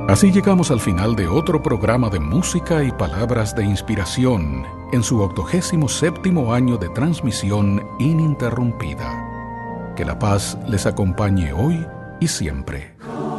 Así llegamos al final de otro programa de música y palabras de inspiración en su 87º año de transmisión ininterrumpida. Que la paz les acompañe hoy y siempre.